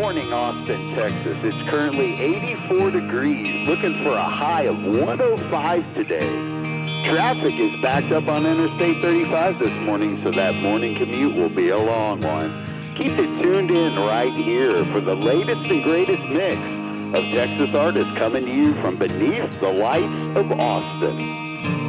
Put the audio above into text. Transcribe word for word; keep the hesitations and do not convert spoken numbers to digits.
morning, Austin, Texas. It's currently eighty-four degrees, looking for a high of one oh five today. Traffic is backed up on Interstate thirty-five this morning, so that morning commute will be a long one. Keep it tuned in right here for the latest and greatest mix of Texas artists coming to you from beneath the lights of Austin.